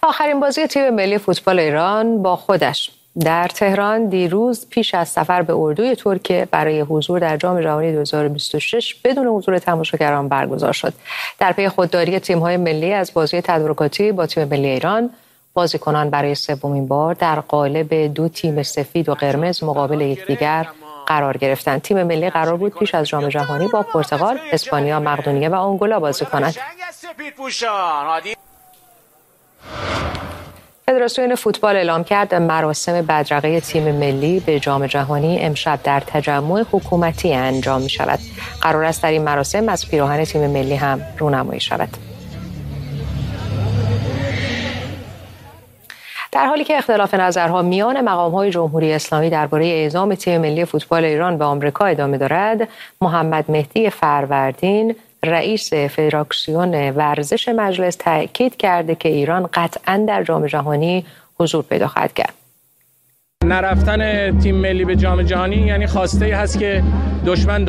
آخرین بازی تیم ملی فوتبال ایران با خودش در تهران دیروز پیش از سفر به اردوی ترکیه برای حضور در جام جهانی 2026 بدون حضور تماشاگران برگزار شد. در پی خودداری تیم‌های ملی از بازی تدارکاتی با تیم ملی ایران، بازیکنان برای سومین بار در قالب دو تیم سفید و قرمز مقابل یکدیگر قرار گرفتند. تیم ملی قرار بود پیش از جام جهانی با پرتغال، اسپانیا، مقدونیه و آنگولا بازی کند. فدراسیون فوتبال اعلام کرد مراسم بدرقه تیم ملی به جام جهانی امشب در تجمع حکومتی انجام می شود. قرار است در این مراسم از پیراهن تیم ملی هم رونمایی شود. در حالی که اختلاف نظرها میان مقام‌های جمهوری اسلامی درباره اعزام تیم ملی فوتبال ایران به آمریکا ادامه دارد، محمد مهدی فروردین رئیس فدراسیون ورزش مجلس تاکید کرده که ایران قطعاً در جام جهانی حضور پیدا خواهد کرد. نرفتن تیم ملی به جام جهانی یعنی خواسته هست که دشمن